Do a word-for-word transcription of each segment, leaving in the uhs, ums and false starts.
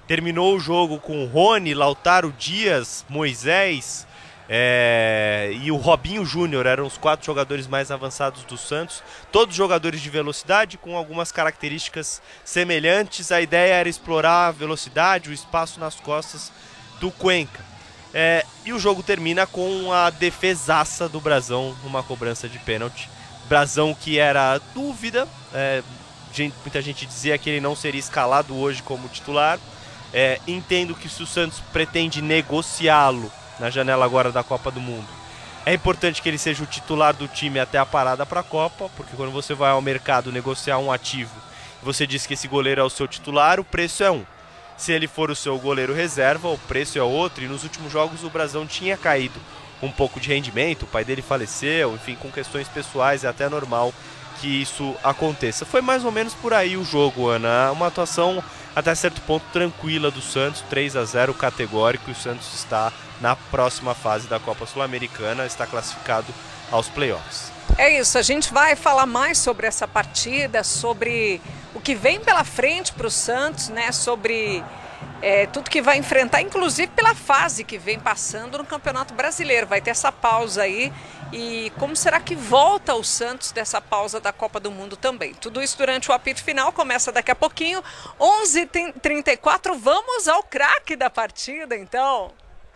terminou o jogo com Rony, Lautaro Dias, Moisés é, e o Robinho Júnior, eram os quatro jogadores mais avançados do Santos, todos jogadores de velocidade com algumas características semelhantes. A ideia era explorar a velocidade, o espaço nas costas do Cuenca. É, e o jogo termina com a defesaça do Brazão numa cobrança de pênalti. Brazão que era dúvida, é, gente, muita gente dizia que ele não seria escalado hoje como titular. É, entendo que se o Santos pretende negociá-lo na janela agora da Copa do Mundo, é importante que ele seja o titular do time até a parada para a Copa, porque quando você vai ao mercado negociar um ativo, você diz que esse goleiro é o seu titular, o preço é um. Se ele for o seu goleiro reserva, o preço é outro, e nos últimos jogos o Brazão tinha caído um pouco de rendimento, o pai dele faleceu, enfim, com questões pessoais, é até normal que isso aconteça. Foi mais ou menos por aí o jogo, Ana, uma atuação até certo ponto tranquila do Santos, três a zero categórico, e o Santos está na próxima fase da Copa Sul-Americana, está classificado aos playoffs. É isso, a gente vai falar mais sobre essa partida, sobre o que vem pela frente para o Santos, né? Sobre é, tudo que vai enfrentar, inclusive pela fase que vem passando no Campeonato Brasileiro. Vai ter essa pausa aí, e como será que volta o Santos dessa pausa da Copa do Mundo também? Tudo isso durante o apito final, começa daqui a pouquinho, onze e trinta e quatro, vamos ao craque da partida então.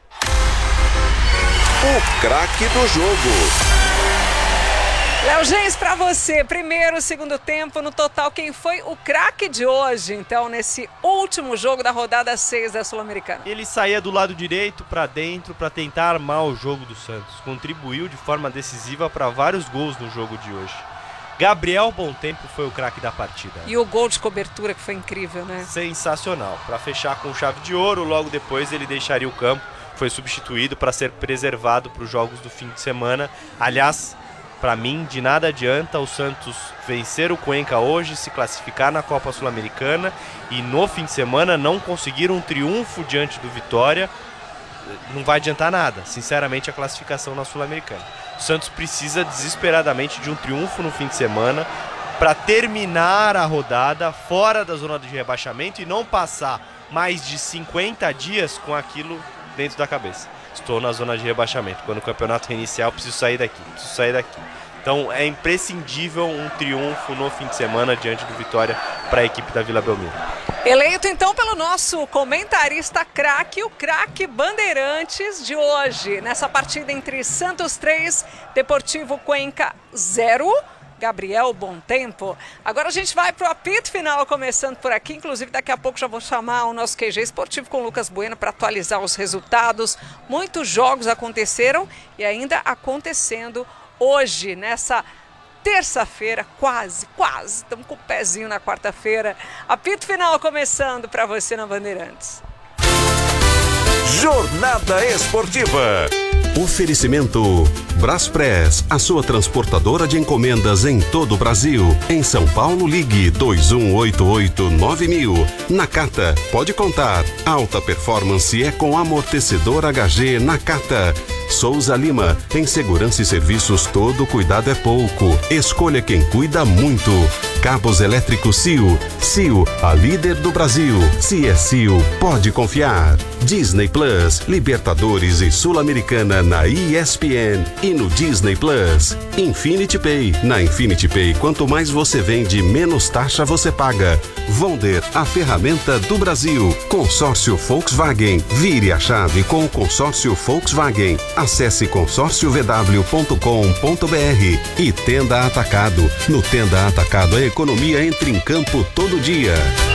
O craque do jogo. Léo Gens, para você, primeiro, segundo tempo, no total, quem foi o craque de hoje, então, nesse último jogo da rodada seis da Sul-Americana? Ele saía do lado direito para dentro para tentar armar o jogo do Santos. Contribuiu de forma decisiva para vários gols no jogo de hoje. Gabriel Bontempo foi o craque da partida. E o gol de cobertura, que foi incrível, né? Sensacional. Para fechar com chave de ouro, logo depois ele deixaria o campo. Foi substituído para ser preservado para os jogos do fim de semana. Aliás, para mim, de nada adianta o Santos vencer o Cuenca hoje, se classificar na Copa Sul-Americana e no fim de semana não conseguir um triunfo diante do Vitória. Não vai adiantar nada, sinceramente, a classificação na Sul-Americana. O Santos precisa desesperadamente de um triunfo no fim de semana para terminar a rodada fora da zona de rebaixamento e não passar mais de cinquenta dias com aquilo dentro da cabeça. Estou na zona de rebaixamento. Quando o campeonato reiniciar, eu preciso sair daqui, preciso sair daqui. Então é imprescindível um triunfo no fim de semana diante do Vitória para a equipe da Vila Belmiro. Eleito então pelo nosso comentarista craque, o craque Bandeirantes de hoje, nessa partida entre Santos três, Deportivo Cuenca zero. Gabriel Bontempo. Agora a gente vai para o apito final, começando por aqui. Inclusive, daqui a pouco já vou chamar o nosso Q G esportivo com o Lucas Bueno para atualizar os resultados. Muitos jogos aconteceram e ainda acontecendo hoje, nessa terça-feira, quase, quase. Estamos com o pezinho na quarta-feira. Apito final começando para você na Bandeirantes. Jornada Esportiva. Oferecimento Braspress, a sua transportadora de encomendas em todo o Brasil. Em São Paulo, ligue dois um oito oito nove mil. Nakata, pode contar. Alta performance é com amortecedor H G Nakata. Souza Lima, em segurança e serviços todo cuidado é pouco. Escolha quem cuida muito. Cabos elétricos C I O. C I O, a líder do Brasil. Se é C I O, pode confiar. Disney Plus, Libertadores e Sul-Americana na E S P N e no Disney Plus. Infinity Pay. Na Infinity Pay, quanto mais você vende, menos taxa você paga. Vonder, a ferramenta do Brasil. Consórcio Volkswagen. Vire a chave com o consórcio Volkswagen. Acesse consórcio v w ponto com ponto b r. E Tenda Atacado. No Tenda Atacado, a economia entra em campo todo dia.